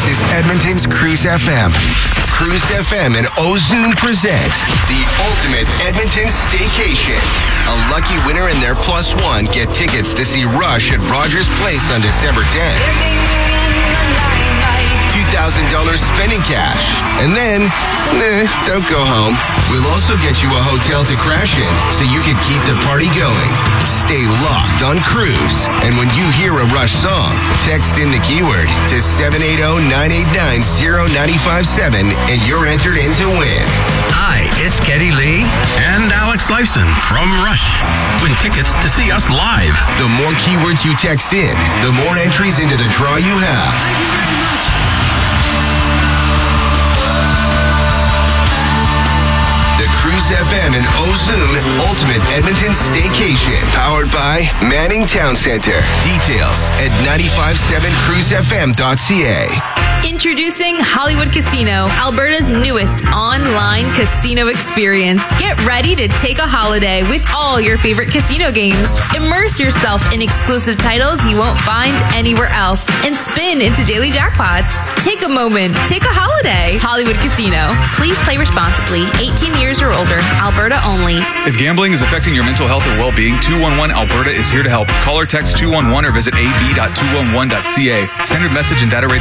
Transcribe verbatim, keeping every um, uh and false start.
is Edmonton's Cruise F M. Cruise F M and Ozune present the ultimate Edmonton staycation. A lucky winner and their plus one get tickets to see Rush at Rogers Place on December tenth. two thousand dollars spending cash. And then, nah, don't go home. We'll also get you a hotel to crash in so you can keep the party going. Stay locked on Cruise. And when you hear a Rush song, text in the keyword to seven eight zero, nine eight nine, zero nine five seven and you're entered in to win. Hi, it's Geddy Lee and Alex Lifeson from Rush. Win tickets to see us live. The more keywords you text in, the more entries into the draw you have. The Cruise F M and Ozune Ultimate Edmonton Staycation, powered by Manning Town Center. Details at nine five seven cruise f m dot c a. Introducing Hollywood Casino, Alberta's newest online casino experience. Get ready to take a holiday with all your favorite casino games. Immerse yourself in exclusive titles you won't find anywhere else and spin into daily jackpots. Take a moment. Take a holiday. Hollywood Casino. Please play responsibly. eighteen years or older. Alberta only. If gambling is affecting your mental health or well-being, two one one Alberta is here to help. Call or text two one one or visit a b dot two one one dot c a. Standard message and data rates